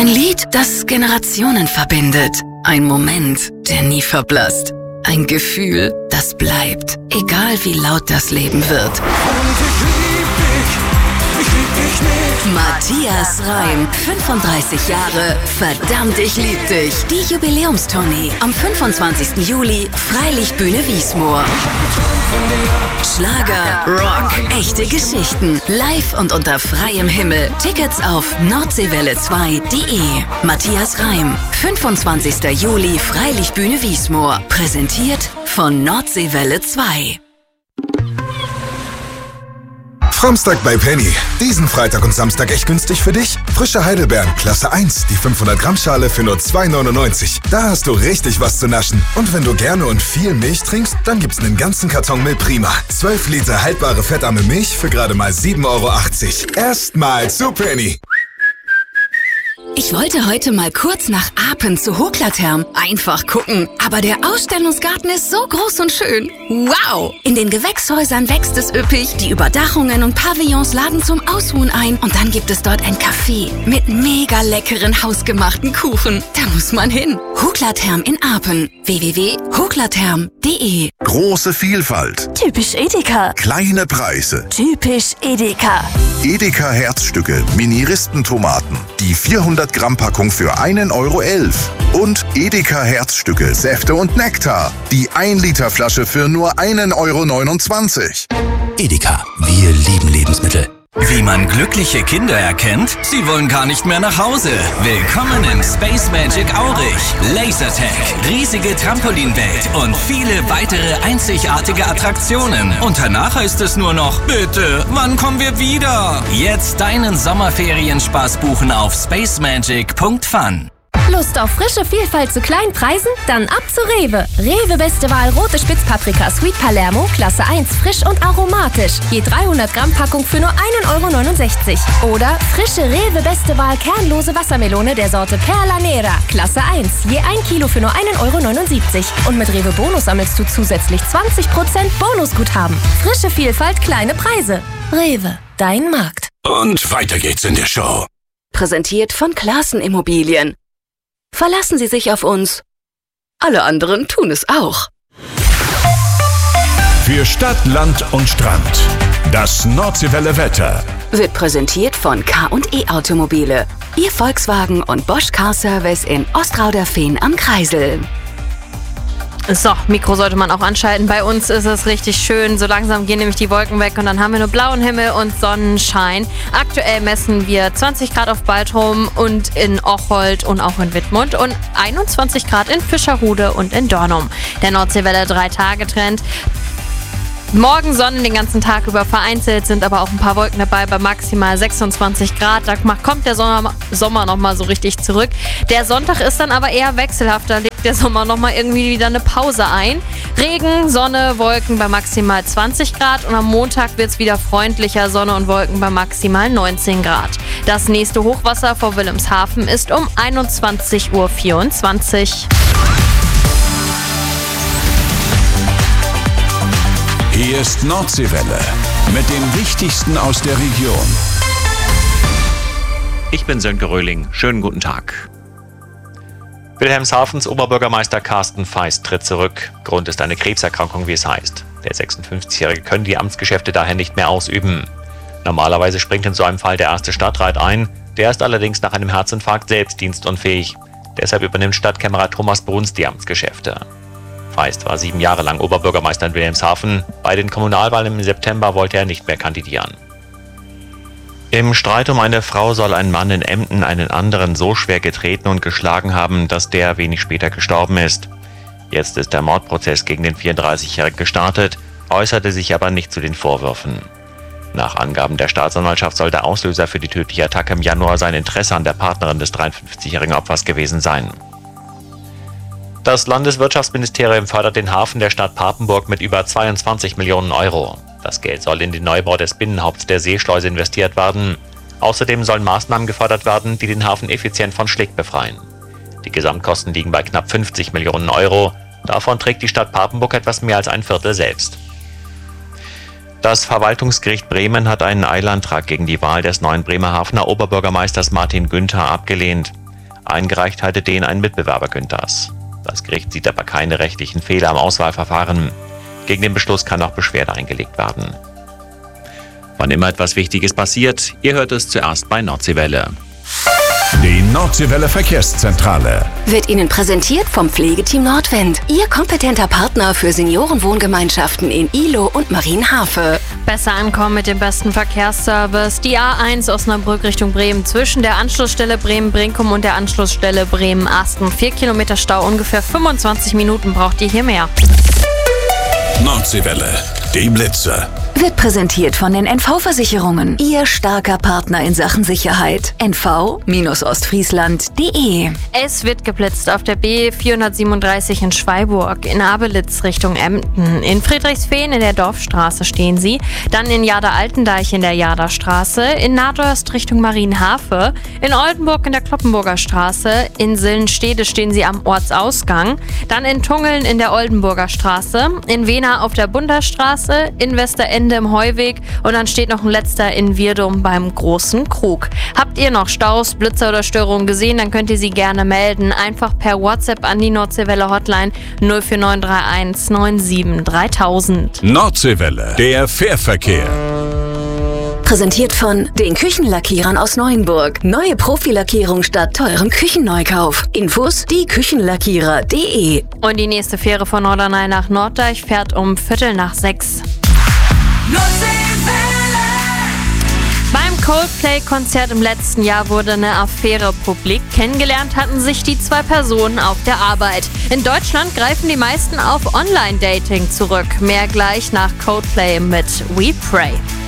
Ein Lied, das Generationen verbindet. Ein Moment, der nie verblasst. Ein Gefühl, das bleibt, egal wie laut das Leben wird. Und ich lieb dich nicht. Matthias Reim, 35 Jahre, verdammt, ich lieb dich. Die Jubiläumstournee am 25. Juli, Freilichtbühne Wiesmoor. Schlager, Rock, echte Geschichten, live und unter freiem Himmel. Tickets auf nordseewelle2.de. Matthias Reim, 25. Juli, Freilichtbühne Wiesmoor. Präsentiert von Nordseewelle 2. Framstag bei Penny. Diesen Freitag und Samstag echt günstig für dich? Frische Heidelbeeren, Klasse 1, die 500 Gramm Schale für nur 2,99. Da hast du richtig was zu naschen. Und wenn du gerne und viel Milch trinkst, dann gibt's einen ganzen Karton Milch Prima. 12 Liter haltbare fettarme Milch für gerade mal 7,80 Euro. Erstmal zu Penny. Ich wollte heute mal kurz nach Apen zu Hoklatherm. Einfach gucken. Aber der Ausstellungsgarten ist so groß und schön. Wow! In den Gewächshäusern wächst es üppig. Die Überdachungen und Pavillons laden zum Ausruhen ein. Und dann gibt es dort ein Café mit mega leckeren hausgemachten Kuchen. Da muss man hin. Hoklatherm in Apen. www.hoklatherm.de. Große Vielfalt. Typisch Edeka. Kleine Preise. Typisch Edeka. Edeka Herzstücke, Mini-Ristentomaten. Die 400 Gramm Packung für 1,11 Euro. Und Edeka Herzstücke, Säfte und Nektar. Die 1 Liter Flasche für nur 1,29 Euro. Edeka, wir lieben Lebensmittel. Wie man glückliche Kinder erkennt? Sie wollen gar nicht mehr nach Hause. Willkommen im Space Magic Aurich. Lasertag, riesige Trampolinwelt und viele weitere einzigartige Attraktionen. Und danach heißt es nur noch, bitte, wann kommen wir wieder? Jetzt deinen Sommerferienspaß buchen auf spacemagic.fun. Lust auf frische Vielfalt zu kleinen Preisen? Dann ab zu Rewe. Rewe beste Wahl rote Spitzpaprika Sweet Palermo, Klasse 1, frisch und aromatisch. Je 300 Gramm Packung für nur 1,69 Euro. Oder frische Rewe beste Wahl kernlose Wassermelone der Sorte Perla Nera, Klasse 1, je 1 Kilo für nur 1,79 Euro. Und mit Rewe Bonus sammelst du zusätzlich 20% Bonusguthaben. Frische Vielfalt, kleine Preise. Rewe, dein Markt. Und weiter geht's in der Show. Präsentiert von Classen Immobilien. Verlassen Sie sich auf uns. Alle anderen tun es auch. Für Stadt, Land und Strand. Das Nordseewelle Wetter. Wird präsentiert von K&E Automobile. Ihr Volkswagen und Bosch Car Service in Ostrauderfehn am Kreisel. So, Mikro sollte man auch anschalten. Bei uns ist es richtig schön. So langsam gehen nämlich die Wolken weg und dann haben wir nur blauen Himmel und Sonnenschein. Aktuell messen wir 20 Grad auf Baltrum und in Ocholt und auch in Wittmund und 21 Grad in Fischerhude und in Dornum. Der Nordseewelle 3-Tage-Trend. Morgen Sonne den ganzen Tag über, vereinzelt sind aber auch ein paar Wolken dabei bei maximal 26 Grad. Da kommt der Sommer nochmal so richtig zurück. Der Sonntag ist dann aber eher wechselhafter, legt der Sommer nochmal irgendwie wieder eine Pause ein. Regen, Sonne, Wolken bei maximal 20 Grad und am Montag wird es wieder freundlicher, Sonne und Wolken bei maximal 19 Grad. Das nächste Hochwasser vor Wilhelmshaven ist um 21:24 Uhr. Hier ist Nordseewelle mit dem Wichtigsten aus der Region. Ich bin Sönke Röhling. Schönen guten Tag. Wilhelmshavens Oberbürgermeister Carsten Feist tritt zurück. Grund ist eine Krebserkrankung, wie es heißt. Der 56-Jährige können die Amtsgeschäfte daher nicht mehr ausüben. Normalerweise springt in so einem Fall der erste Stadtrat ein. Der ist allerdings nach einem Herzinfarkt selbst dienstunfähig. Deshalb übernimmt Stadtkämmerer Thomas Bruns die Amtsgeschäfte. Feist war 7 Jahre lang Oberbürgermeister in Wilhelmshaven. Bei den Kommunalwahlen im September wollte er nicht mehr kandidieren. Im Streit um eine Frau soll ein Mann in Emden einen anderen so schwer getreten und geschlagen haben, dass der wenig später gestorben ist. Jetzt ist der Mordprozess gegen den 34-Jährigen gestartet, äußerte sich aber nicht zu den Vorwürfen. Nach Angaben der Staatsanwaltschaft soll der Auslöser für die tödliche Attacke im Januar sein Interesse an der Partnerin des 53-jährigen Opfers gewesen sein. Das Landeswirtschaftsministerium fördert den Hafen der Stadt Papenburg mit über 22 Millionen Euro. Das Geld soll in den Neubau des Binnenhaupts der Seeschleuse investiert werden. Außerdem sollen Maßnahmen gefördert werden, die den Hafen effizient von Schlick befreien. Die Gesamtkosten liegen bei knapp 50 Millionen Euro. Davon trägt die Stadt Papenburg etwas mehr als ein Viertel selbst. Das Verwaltungsgericht Bremen hat einen Eilantrag gegen die Wahl des neuen Bremerhavener Oberbürgermeisters Martin Günther abgelehnt. Eingereicht hatte den ein Mitbewerber Günthers. Das Gericht sieht aber keine rechtlichen Fehler am Auswahlverfahren. Gegen den Beschluss kann auch Beschwerde eingelegt werden. Wann immer etwas Wichtiges passiert, ihr hört es zuerst bei Nordseewelle. Die Nordseewelle Verkehrszentrale Wird Ihnen präsentiert vom Pflegeteam Nordwind. Ihr kompetenter Partner für Seniorenwohngemeinschaften in Ihlow und Marienhafe. Besser ankommen mit dem besten Verkehrsservice. Die A1 Osnabrück Richtung Bremen zwischen der Anschlussstelle Bremen-Brinkum und der Anschlussstelle Bremen-Asten. 4 Kilometer Stau, ungefähr 25 Minuten braucht ihr hier mehr. Nordseewelle, die Blitze. Wird präsentiert von den NV-Versicherungen. Ihr starker Partner in Sachen Sicherheit. nv-ostfriesland.de. Es wird geblitzt auf der B437 in Schweiburg, in Abelitz Richtung Emden, in Friedrichsfehn in der Dorfstraße stehen sie, dann in Jada-Altendeich in der Jadastraße, in Nathorst Richtung Marienhafe, in Oldenburg in der Kloppenburger Straße, in Sillenstede stehen sie am Ortsausgang, dann in Tungeln in der Oldenburger Straße, in Wehna auf der Bunderstraße, in Westerende im Heuweg und dann steht noch ein letzter in Wirdum beim Großen Krug. Habt ihr noch Staus, Blitzer oder Störungen gesehen, dann könnt ihr sie gerne melden. Einfach per WhatsApp an die Nordseewelle Hotline 04931 97 3000. Nordseewelle, der Fährverkehr. Präsentiert von den Küchenlackierern aus Neuenburg. Neue Profilackierung statt teurem Küchenneukauf. Infos dieküchenlackierer.de. Und die nächste Fähre von Norderney nach Norddeich fährt um 5:45. Beim Coldplay-Konzert im letzten Jahr wurde eine Affäre publik. Kennengelernt hatten sich die zwei Personen auf der Arbeit. In Deutschland greifen die meisten auf Online-Dating zurück. Mehr gleich nach Coldplay mit We Pray.